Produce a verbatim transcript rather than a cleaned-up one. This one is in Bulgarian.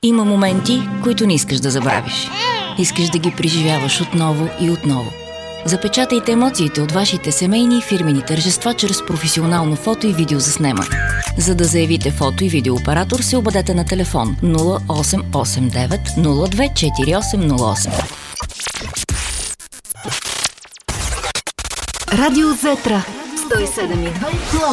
Има моменти, които не искаш да забравиш. Искаш да ги преживяваш отново и отново. Запечатайте емоциите от вашите семейни и фирмени тържества чрез професионално фото и видео заснемане. За да заявите фото и видеооператор, се обадете на телефон нула осем осем девет нула две четири осем нула осем. Радио Ветра сто и седем и две